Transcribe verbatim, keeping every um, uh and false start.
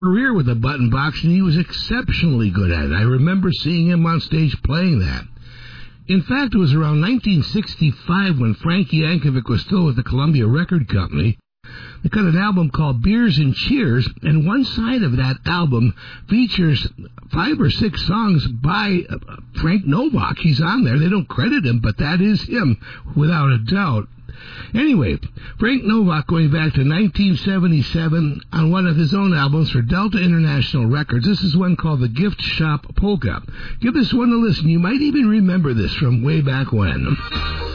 career with the button box, and he was exceptionally good at it. I remember seeing him on stage playing that. In fact, it was around nineteen sixty-five when Frankie Yankovic was still with the Columbia Record Company. They cut an album called Beers and Cheers, and one side of that album features five or six songs by uh, Frank Novak. He's on there. They don't credit him, but that is him, without a doubt. Anyway, Frank Novak, going back to nineteen seventy-seven, on one of his own albums for Delta International Records. This is one called The Gift Shop Polka. Give this one a listen. You might even remember this from way back when.